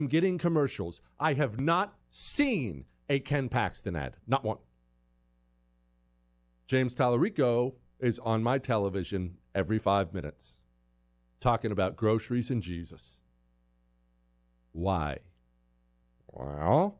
getting commercials. I have not seen a Ken Paxton ad. Not one. James Tallarico is on my television every 5 minutes talking about groceries and Jesus. Why? Well,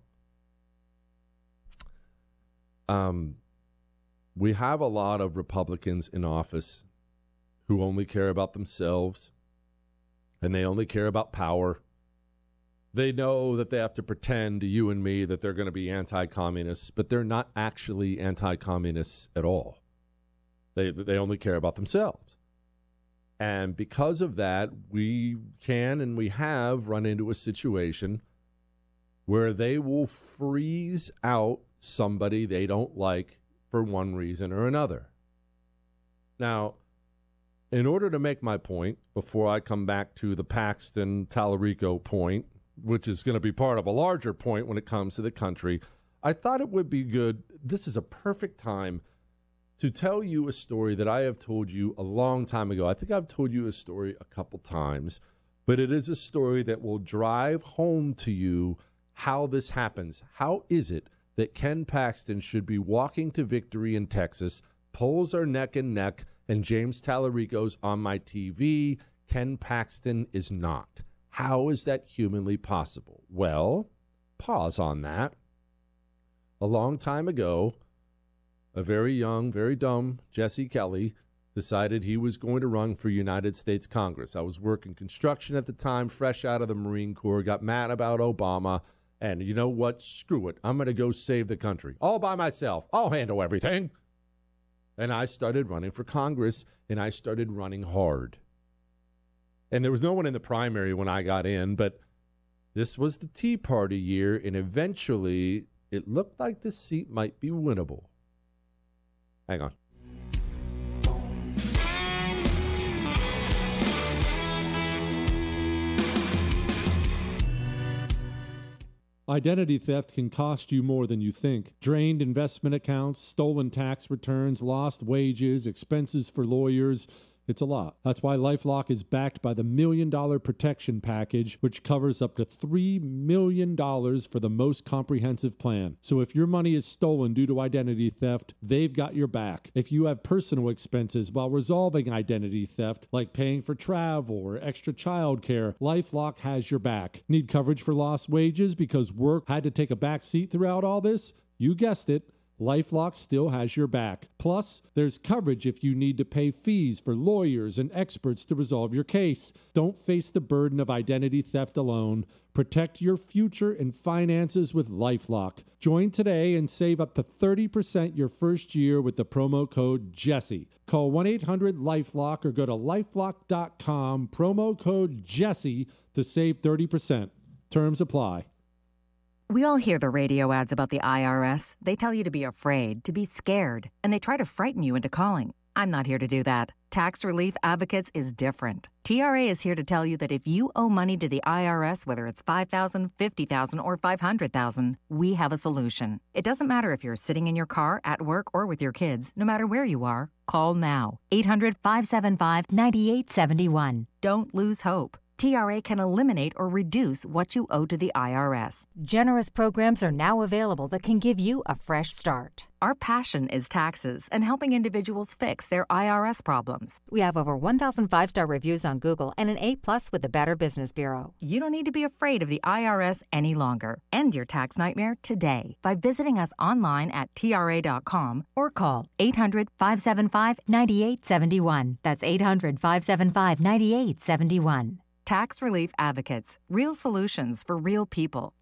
we have a lot of Republicans in office who only care about themselves, and they only care about power. They know that they have to pretend to you and me that they're going to be anti-communists, but they're not actually anti-communists at all. They only care about themselves. And because of that, we can and we have run into a situation where they will freeze out somebody they don't like for one reason or another. Now, in order to make my point, before I come back to the Paxton-Tallarico point, which is going to be part of a larger point when it comes to the country, I thought it would be good. This is a perfect time to tell you a story that I have told you a long time ago. I think I've told you a story a couple times, but it is a story that will drive home to you how this happens. How is it that Ken Paxton should be walking to victory in Texas, polls are neck and neck, and James Tallarico's on my TV, Ken Paxton is not? How is that humanly possible? Well, pause on that. A long time ago, a very young, very dumb Jesse Kelly decided he was going to run for United States Congress. I was working construction at the time, fresh out of the Marine Corps, got mad about Obama, and you know what? Screw it. I'm going to go save the country. All by myself. I'll handle everything. And I started running for Congress, and I started running hard. And there was no one in the primary when I got in, but this was the Tea Party year, and eventually it looked like this seat might be winnable. Hang on. Identity theft can cost you more than you think. Drained investment accounts, stolen tax returns, lost wages, expenses for lawyers. It's a lot. That's why LifeLock is backed by the $1 Million Protection Package, which covers up to $3 million for the most comprehensive plan. So if your money is stolen due to identity theft, they've got your back. If you have personal expenses while resolving identity theft, like paying for travel or extra child care, LifeLock has your back. Need coverage for lost wages because work had to take a back seat throughout all this? You guessed it. LifeLock still has your back. Plus, there's coverage if you need to pay fees for lawyers and experts to resolve your case. Don't face the burden of identity theft alone. Protect your future and finances with LifeLock. Join today and save up to 30% your first year with the promo code Jesse. Call 1-800-LifeLock or go to lifelock.com, promo code Jesse to save 30%. Terms apply. We all hear the radio ads about the IRS. They tell you to be afraid, to be scared, and they try to frighten you into calling. I'm not here to do that. Tax Relief Advocates is different. TRA is here to tell you that if you owe money to the IRS, whether it's $5,000, $50,000, or $500,000, we have a solution. It doesn't matter if you're sitting in your car, at work, or with your kids. No matter where you are, call now. 800-575-9871. Don't lose hope. TRA can eliminate or reduce what you owe to the IRS. Generous programs are now available that can give you a fresh start. Our passion is taxes and helping individuals fix their IRS problems. We have over 1,000 five-star reviews on Google and an A+ with the Better Business Bureau. You don't need to be afraid of the IRS any longer. End your tax nightmare today by visiting us online at TRA.com or call 800-575-9871. That's 800-575-9871. Tax Relief Advocates. Real solutions for real people.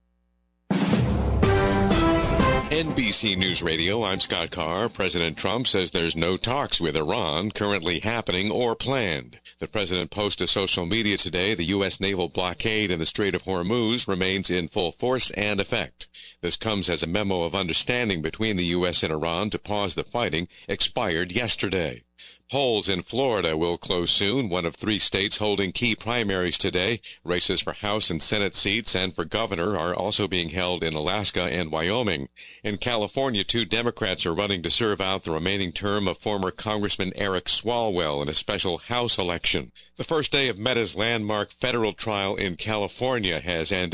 NBC News Radio, I'm Scott Carr. President Trump says there's no talks with Iran currently happening or planned. The president posted to social media today the U.S. naval blockade in the Strait of Hormuz remains in full force and effect. This comes as a memo of understanding between the U.S. and Iran to pause the fighting expired yesterday. Polls in Florida will close soon, one of 3 states holding key primaries today. Races for House and Senate seats and for governor are also being held in Alaska and Wyoming. In California, 2 Democrats are running to serve out the remaining term of former Congressman Eric Swalwell in a special House election. The first day of Meta's landmark federal trial in California has ended.